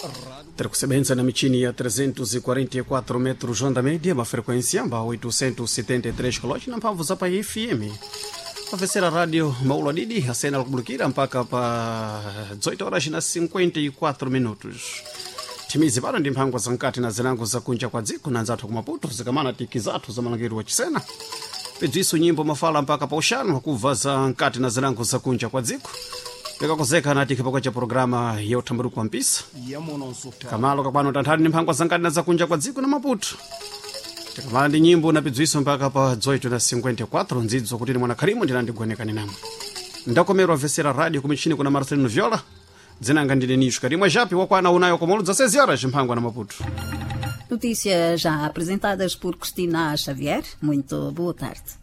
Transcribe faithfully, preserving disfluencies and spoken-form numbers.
Terkusebenza na michini ya trezentos e quarenta e quatro metros onda média, uma frequência amba oitocentos e setenta e três km na mphamvu za pa F M. Pavesera rádio Maula Didi, a cena kubulukira mpaka pa dezoito horas na cinquenta e quatro minutos. Timizi bado ndi mphangwa za nkati na zilango za kunja kwa dziko na nzathu kumaputo zikamana tiki zathu za malangiro wa chisena. Pedziso nyimbo mafala mpaka pa ushanu wakuva za nkati na zilango za kunja kwa dziko. Pekakozeka na tiki pakwa cha programa ya utamburuku wa mpisa. Kamalo kapano tanthani ni mphangwa za nkati na za kunja kwa dziko na maputo. Tikamala ndi nyimbo na pedziso mpaka pa dezoito na cinquenta e quatro nzidzo kuti ni mwana Karimu ndinandigwenekani namu. Ndakomerwa vesera radio kumichini kuna Marcelino Viola. Zinanga ndine Nishu Karimu japi wakwana unayo komolo dezesseis horas mphangwa na maputo. Notícias já apresentadas por Cristina Xavier. Muito boa tarde.